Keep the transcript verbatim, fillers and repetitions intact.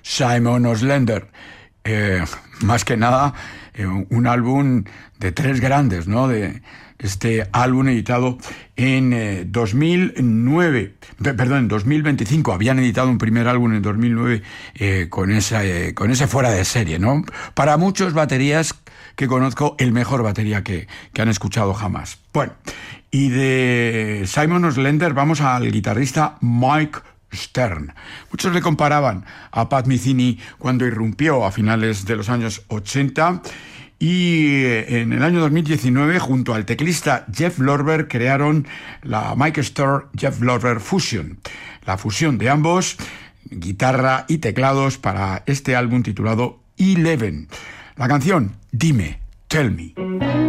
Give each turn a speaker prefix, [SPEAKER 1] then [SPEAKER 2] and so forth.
[SPEAKER 1] Simon Oslender. Eh, más que nada, eh, un álbum de tres grandes, ¿no? De este álbum editado en eh, dos mil nueve, perdón, en dos mil veinticinco. Habían editado un primer álbum en dos mil nueve eh, con, esa, eh, con ese fuera de serie, ¿no? Para muchos baterías que conozco, el mejor batería que, que han escuchado jamás. Bueno, y de Simon Oslender vamos al guitarrista Mike Stern. Muchos le comparaban a Pat Metheny cuando irrumpió a finales de los años ochenta, y en el año dos mil diecinueve, junto al teclista Jeff Lorber, crearon la Mike Stern-Jeff Lorber Fusion, la fusión de ambos, guitarra y teclados, para este álbum titulado Eleven. La canción, Dime, Tell Me.